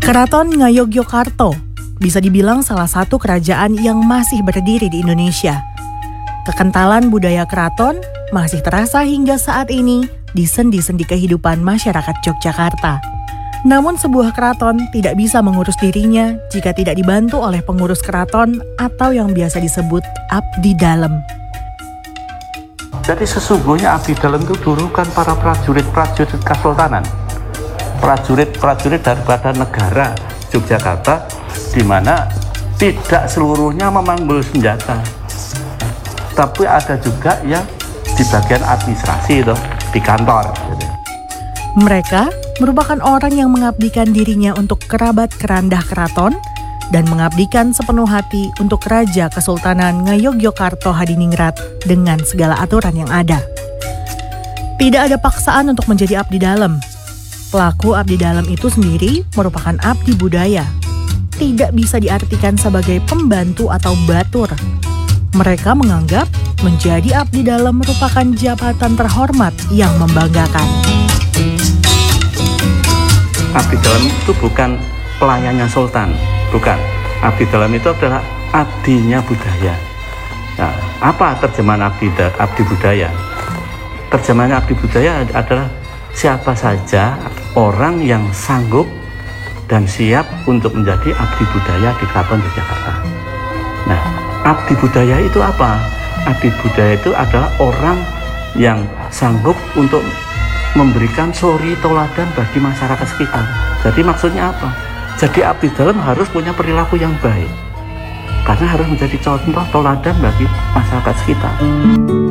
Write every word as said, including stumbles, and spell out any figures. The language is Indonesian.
Keraton Ngayogyakarta bisa dibilang salah satu kerajaan yang masih berdiri di Indonesia. Kekentalan budaya keraton masih terasa hingga saat ini di sendi-sendi kehidupan masyarakat Yogyakarta. Namun sebuah keraton tidak bisa mengurus dirinya jika tidak dibantu oleh pengurus keraton atau yang biasa disebut abdi dalem. Jadi sesungguhnya abdi dalem itu dulu kan para prajurit-prajurit kesultanan. Prajurit-prajurit daripada negara Yogyakarta, di mana tidak seluruhnya memanggul senjata. Tapi ada juga yang di bagian administrasi itu, di kantor. Mereka merupakan orang yang mengabdikan dirinya untuk kerabat kerandah keraton dan mengabdikan sepenuh hati untuk Raja Kesultanan Ngayogyakarta Hadiningrat dengan segala aturan yang ada. Tidak ada paksaan untuk menjadi abdi dalem. Pelaku abdi dalem itu sendiri merupakan abdi budaya. Tidak bisa diartikan sebagai pembantu atau batur. Mereka menganggap menjadi abdi dalem merupakan jabatan terhormat yang membanggakan. Abdi dalem itu bukan pelayannya sultan, bukan. Abdi dalem itu adalah abdinya budaya. Nah, apa terjemahan abdi, abdi budaya? Terjemahan abdi budaya adalah siapa saja orang yang sanggup dan siap untuk menjadi abdi budaya di Keraton Yogyakarta. Nah, abdi budaya itu apa? Abdi budaya itu adalah orang yang sanggup untuk memberikan suri toladan bagi masyarakat sekitar. Jadi maksudnya apa? Jadi abdi dalem harus punya perilaku yang baik, karena harus menjadi contoh toladan bagi masyarakat sekitar.